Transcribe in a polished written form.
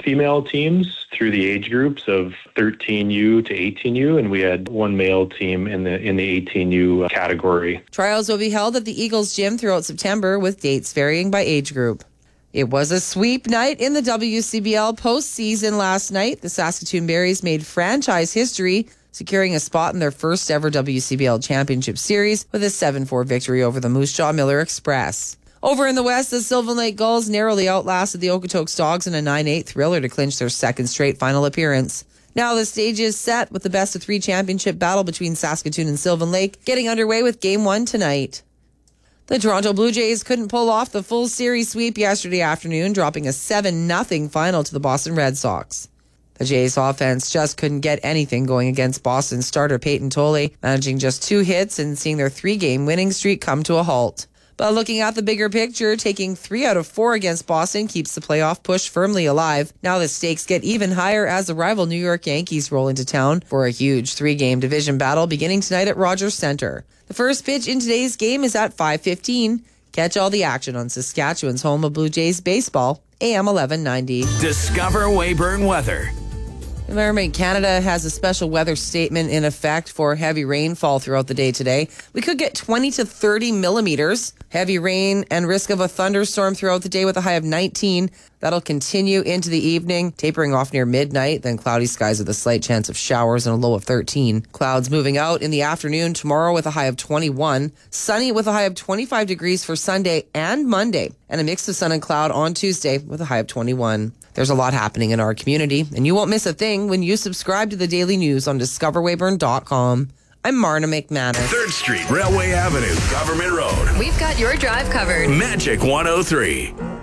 female teams through the age groups of 13U to 18U, and we had one male team in the 18U category. Trials will be held at the Eagles Gym throughout September, with dates varying by age group. It was a sweep night in the WCBL postseason last night. The Saskatoon Berries made franchise history, securing a spot in their first ever WCBL Championship Series with a 7-4 victory over the Moose Jaw Miller Express. Over in the West, the Sylvan Lake Gulls narrowly outlasted the Okotoks Dogs in a 9-8 thriller to clinch their second straight final appearance. Now the stage is set with the best-of-3 championship battle between Saskatoon and Sylvan Lake getting underway with Game 1 tonight. The Toronto Blue Jays couldn't pull off the full series sweep yesterday afternoon, dropping a 7-0 final to the Boston Red Sox. The Jays offense just couldn't get anything going against Boston starter Peyton Tolle, managing just 2 hits and seeing their 3-game winning streak come to a halt. But looking at the bigger picture, taking 3 out of 4 against Boston keeps the playoff push firmly alive. Now the stakes get even higher as the rival New York Yankees roll into town for a huge 3-game division battle beginning tonight at Rogers Centre. The first pitch in today's game is at 5:15. Catch all the action on Saskatchewan's home of Blue Jays baseball, AM 1190. Discover Weyburn Weather. Environment Canada has a special weather statement in effect for heavy rainfall throughout the day today. We could get 20 to 30 millimeters. Heavy rain and risk of a thunderstorm throughout the day with a high of 19. That'll continue into the evening, tapering off near midnight, then cloudy skies with a slight chance of showers and a low of 13. Clouds moving out in the afternoon tomorrow with a high of 21. Sunny with a high of 25 degrees for Sunday and Monday, and a mix of sun and cloud on Tuesday with a high of 21. There's a lot happening in our community, and you won't miss a thing when you subscribe to the daily news on discoverweyburn.com. I'm Marna McManus. 3rd Street, Railway Avenue, Government Road. We've got your drive covered. Magic 103.